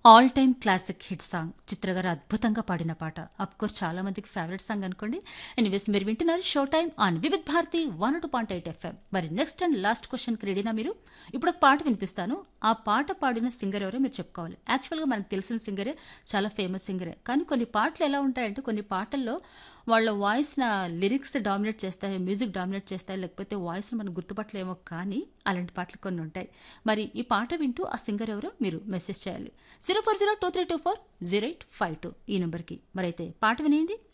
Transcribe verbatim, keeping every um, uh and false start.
All time classic hit song చిత్ర గారు అద్భుతంగా పాడిన పాట. అఫ్కోర్స్ చాలా మందికి ఫేవరెట్ సాంగ్ అనుకోండి. ఎనీవేస్ మీరు వింటున్నారు show time on Vividh Bharati one two point eight FM. మరి నెక్స్ట్ అండ్ లాస్ట్ క్వశ్చన్కి రెడీనా మీరు? ఇప్పుడు ఒక పాట వినిపిస్తాను. ఆ పాట పాడిన సింగర్ ఎవరో మీరు చెప్పుకోవాలి. యాక్చువల్గా మనకు తెలిసిన సింగరే, చాలా ఫేమస్ సింగరే. కానీ కొన్ని పాటలు ఎలా ఉంటాయంటే కొన్ని పాటల్లో వాళ్ళ వాయిస్ నా లిరిక్స్ డామినేట్ చేస్తాయి, మ్యూజిక్ డామినేట్ చేస్తాయి, లేకపోతే వాయిస్ మనం గుర్తుపట్టలేమో. కానీ అలాంటి పాటలు కొన్ని ఉంటాయి. మరి ఈ పాట వింటూ ఆ సింగర్ ఎవరో మీరు మెసేజ్ చేయాలి. Zero four zero two three two four zero eight five two ఈ నెంబర్కి. మరైతే పాట వినేయండి.